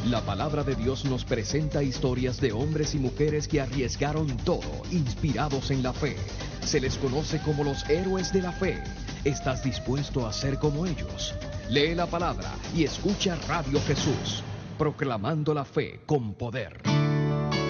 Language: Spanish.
La palabra de Dios nos presenta historias de hombres y mujeres que arriesgaron todo, inspirados en la fe. Se les conoce como los héroes de la fe. ¿Estás dispuesto a ser como ellos? Lee la palabra y escucha Radio Jesús, proclamando la fe con poder.